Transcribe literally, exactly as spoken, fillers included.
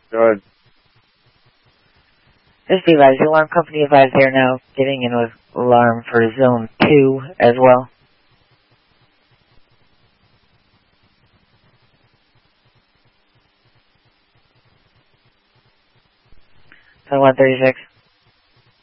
Go ahead. This device, the alarm company advised they are now getting an alarm for zone two as well. Zone one thirty-six.